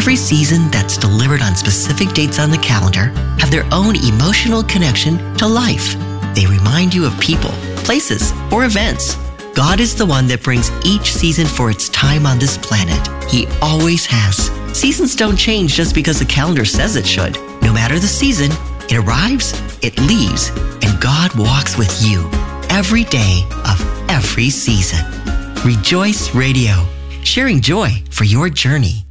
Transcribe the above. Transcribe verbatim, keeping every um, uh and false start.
Every season that's delivered on specific dates on the calendar have their own emotional connection to life. They remind you of people, places, or events. God is the one that brings each season for its time on this planet. He always has. Seasons don't change just because the calendar says it should. No matter the season, it arrives, it leaves, and God walks with you every day of every season. Rejoice Radio, sharing joy for your journey.